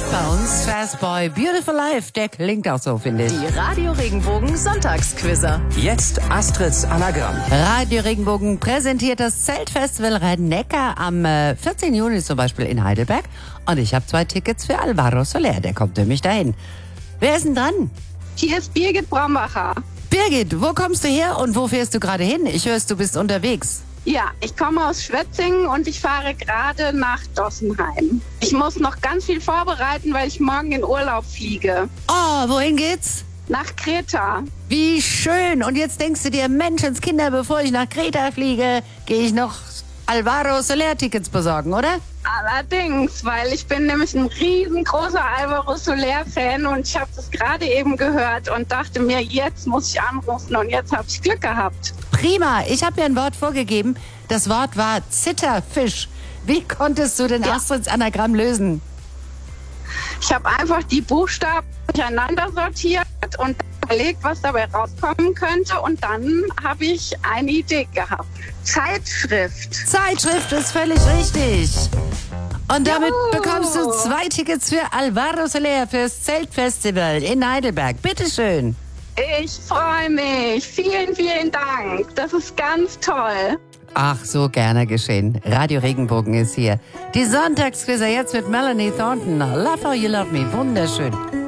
Bei uns Fast Boy, Beautiful Life, der klingt auch so, finde ich. Die Radio Regenbogen Sonntagsquizzer. Jetzt Astrids Anagramm. Radio Regenbogen präsentiert das Zeltfestival Rhein-Neckar am 14. Juni zum Beispiel in Heidelberg. Und ich habe 2 Tickets für Alvaro Soler, der kommt nämlich dahin. Wer ist denn dran? Hier ist Birgit Brombacher. Birgit, wo kommst du her und wo fährst du gerade hin? Ich höre, du bist unterwegs. Ja, ich komme aus Schwetzingen und ich fahre gerade nach Dossenheim. Ich muss noch ganz viel vorbereiten, weil ich morgen in Urlaub fliege. Oh, wohin geht's? Nach Kreta. Wie schön. Und jetzt denkst du dir, Menschenskinder, bevor ich nach Kreta fliege, gehe ich noch Alvaro Soler-Tickets besorgen, oder? Allerdings, weil ich bin nämlich ein riesengroßer Alvaro Soler-Fan und ich habe das gerade eben gehört und dachte mir, jetzt muss ich anrufen und jetzt habe ich Glück gehabt. Prima. Ich habe mir ein Wort vorgegeben. Das Wort war Zitterfisch. Wie konntest du den Astrids Anagramm lösen? Ich habe einfach die Buchstaben durcheinander sortiert und überlegt, was dabei rauskommen könnte und dann habe ich eine Idee gehabt. Zeitschrift. Zeitschrift ist völlig richtig. Und damit bekommst du 2 Tickets für Alvaro Soler fürs Zeltfestival in Heidelberg. Bitteschön. Ich freue mich. Vielen, vielen Dank. Das ist ganz toll. Ach, so gerne geschehen. Radio Regenbogen ist hier. Die Sonntagsquizzer jetzt mit Melanie Thornton. Love How You Love Me. Wunderschön.